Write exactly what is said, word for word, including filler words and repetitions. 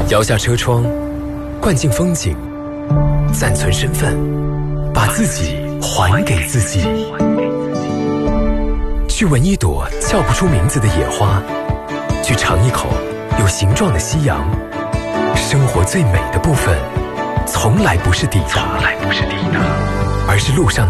摇下车窗，灌进风景，暂存身份，把自己还给自己。去闻一朵叫不出名字的野花，去尝一口有形状的夕阳。生活最美的部分，从来不是抵达，而是路上